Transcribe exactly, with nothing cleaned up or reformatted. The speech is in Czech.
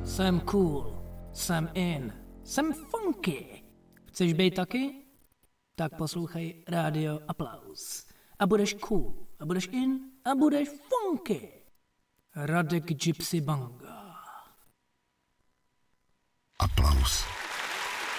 Jsem cool, jsem in, jsem funky. Chceš být taky? Tak poslouchej Rádio Aplaus. A budeš cool, a budeš in, a budeš funky. Radek Gypsy Banga. Aplaus.